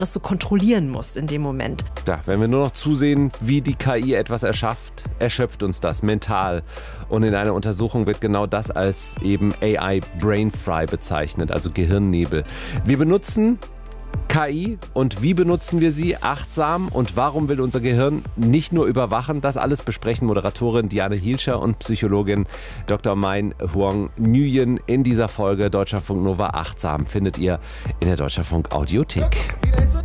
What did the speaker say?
was du kontrollieren musst in dem Moment. Ja, wenn wir nur noch zusehen, wie die KI etwas erschafft, erschöpft uns das mental. Und in einer Untersuchung wird genau das als eben AI Brain Fry bezeichnet, also Gehirnnebel. Wir benutzen KI und wie benutzen wir sie achtsam und warum will unser Gehirn nicht nur überwachen? Das alles besprechen Moderatorin Diane Hielscher und Psychologin Dr. Mein Huong Nguyen in dieser Folge Deutschlandfunk Nova Achtsam findet ihr in der Deutschlandfunk Audiothek.